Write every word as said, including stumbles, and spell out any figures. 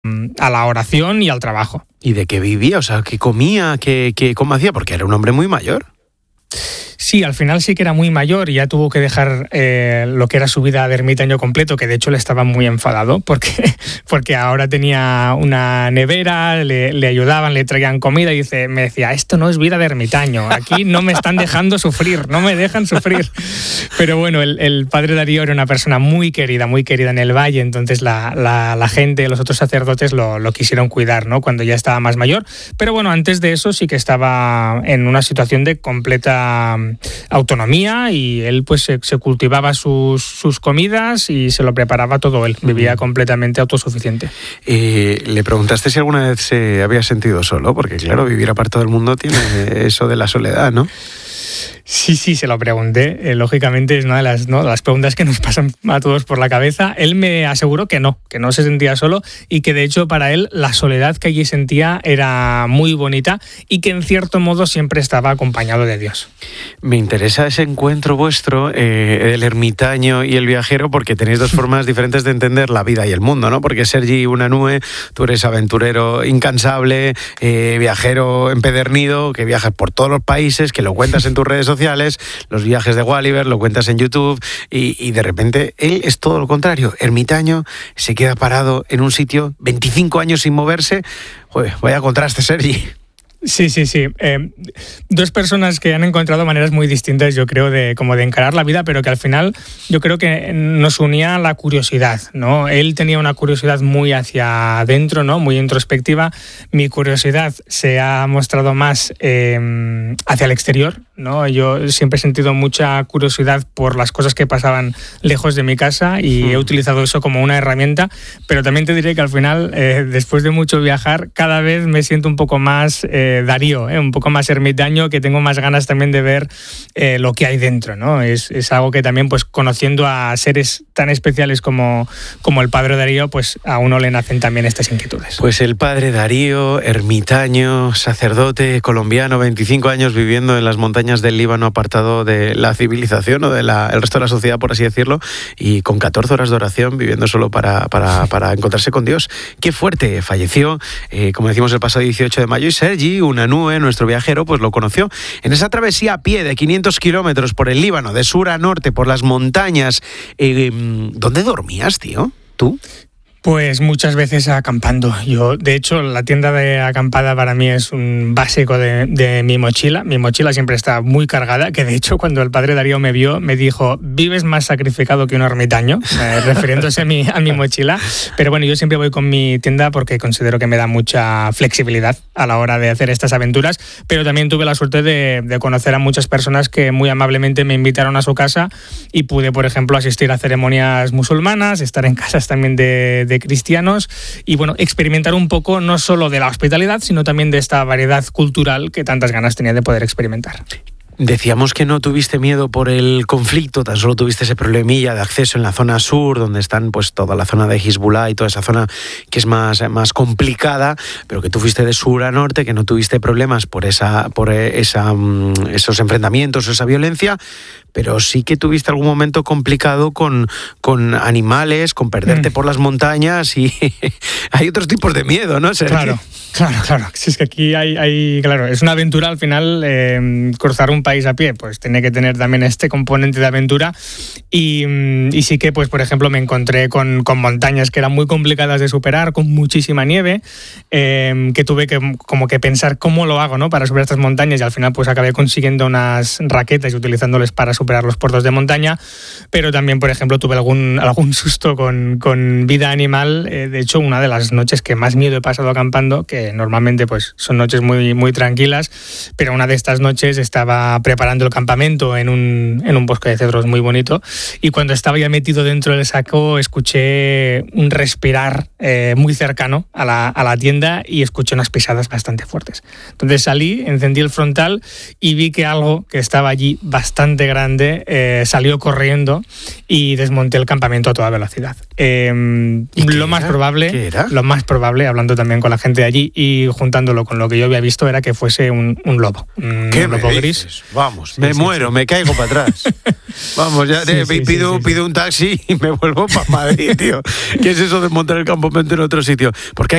a la oración y al trabajo. ¿Y de qué vivía? O sea, ¿qué comía? ¿Qué, qué, cómo hacía? Porque era un hombre muy mayor. Sí, al final sí que era muy mayor y ya tuvo que dejar eh, lo que era su vida de ermitaño completo, que de hecho le estaba muy enfadado porque, porque ahora tenía una nevera, le, le ayudaban, le traían comida y dice, me decía, esto no es vida de ermitaño, aquí no me están dejando sufrir, no me dejan sufrir. Pero bueno, el, el padre Darío era una persona muy querida, muy querida en el valle, entonces la, la, la gente, los otros sacerdotes lo, lo quisieron cuidar, ¿no? Cuando ya estaba más mayor. Pero bueno, antes de eso sí que estaba en una situación de completa autonomía y él pues se, se cultivaba sus, sus comidas y se lo preparaba todo él, vivía completamente autosuficiente. Eh, ¿Le preguntaste si alguna vez se había sentido solo? Porque claro, vivir aparte del mundo tiene eso de la soledad, ¿no? Sí, sí, se lo pregunté. Eh, lógicamente es una de las, ¿no? las preguntas que nos pasan a todos por la cabeza. Él me aseguró que no, que no se sentía solo y que de hecho para él la soledad que allí sentía era muy bonita y que en cierto modo siempre estaba acompañado de Dios. Me interesa ese encuentro vuestro, eh, el ermitaño y el viajero, porque tenéis dos formas diferentes de entender la vida y el mundo, ¿no? Porque Sergi Unanue, tú eres aventurero incansable, eh, viajero empedernido, que viajas por todos los países, que lo cuentas en tus redes sociales, los viajes de Walliver, lo cuentas en YouTube y, y de repente él es todo lo contrario, ermitaño, se queda parado en un sitio veinticinco años sin moverse. Joder, vaya contraste, Sergi. Sí, sí, sí. Eh, dos personas que han encontrado maneras muy distintas, yo creo, de como de encarar la vida, pero que al final yo creo que nos unía la curiosidad, ¿no? Él tenía una curiosidad muy hacia adentro, ¿no? Muy introspectiva. Mi curiosidad se ha mostrado más eh, hacia el exterior, ¿no? Yo siempre he sentido mucha curiosidad por las cosas que pasaban lejos de mi casa y hmm. he utilizado eso como una herramienta, pero también te diré que al final, eh, después de mucho viajar, cada vez me siento un poco más eh, Darío, eh, un poco más ermitaño, que tengo más ganas también de ver eh, lo que hay dentro, ¿no? Es, es algo que también, pues conociendo a seres tan especiales como, como el padre Darío, pues a uno le nacen también estas inquietudes. Pues el padre Darío, ermitaño, sacerdote colombiano, veinticinco años viviendo en las montañas del Líbano, apartado de la civilización o del resto de la sociedad, por así decirlo, y con catorce horas de oración, viviendo solo para, para, para encontrarse con Dios. Qué fuerte, falleció, eh, como decimos, el pasado dieciocho de mayo, y Sergi Unanue, nuestro viajero, pues lo conoció en esa travesía a pie de quinientos kilómetros por el Líbano, de sur a norte, por las montañas. Eh, ¿Dónde dormías, tío? ¿Tú? Pues muchas veces acampando. Yo, de hecho, la tienda de acampada para mí es un básico de, de mi mochila. Mi mochila siempre está muy cargada, que de hecho cuando el padre Darío me vio, me dijo, vives más sacrificado que un ermitaño, eh, refiriéndose a mi, a mi mochila. Pero bueno, yo siempre voy con mi tienda porque considero que me da mucha flexibilidad a la hora de hacer estas aventuras, pero también tuve la suerte de, de conocer a muchas personas que muy amablemente me invitaron a su casa y pude, por ejemplo, asistir a ceremonias musulmanas, estar en casas también de de cristianos y bueno, experimentar un poco no solo de la hospitalidad, sino también de esta variedad cultural que tantas ganas tenía de poder experimentar. Decíamos que no tuviste miedo por el conflicto, tan solo tuviste ese problemilla de acceso en la zona sur, donde están pues toda la zona de Hezbollah y toda esa zona que es más, más complicada, pero que tú fuiste de sur a norte, que no tuviste problemas por esa, por esa, esos enfrentamientos, esa violencia, pero sí que tuviste algún momento complicado con, con animales, con perderte mm. por las montañas y hay otros tipos de miedo, ¿no, Sergio? Claro, claro, claro. Si es que aquí hay, hay, claro, es una aventura al final, eh, cruzar un país a pie, pues tiene que tener también este componente de aventura y, y sí que, pues por ejemplo, me encontré con, con montañas que eran muy complicadas de superar, con muchísima nieve, eh, que tuve que como que pensar cómo lo hago, ¿no? Para subir estas montañas y al final pues acabé consiguiendo unas raquetas y utilizándoles para superar los puertos de montaña, pero también, por ejemplo, tuve algún, algún susto con, con vida animal. Eh, de hecho, una de las noches que más miedo he pasado acampando, que normalmente pues son noches muy, muy tranquilas, pero una de estas noches estaba preparando el campamento en un, en un bosque de cedros muy bonito y cuando estaba ya metido dentro del saco escuché un respirar eh, muy cercano a la, a la tienda y escuché unas pisadas bastante fuertes. Entonces salí, encendí el frontal y vi que algo que estaba allí bastante grande Eh, salió corriendo y desmonté el campamento a toda velocidad. Eh, lo más era? probable, ¿Qué era? lo más probable, hablando también con la gente de allí y juntándolo con lo que yo había visto, era que fuese un, un lobo. Un ¿Qué lobo me gris. dices? Vamos, sí, me sí, muero, sí. me caigo para atrás. Vamos, ya Sí, eh, sí, pido, sí, sí, pido un taxi y me vuelvo para Madrid, tío. ¿Qué es eso de montar el campamento en otro sitio? Porque hay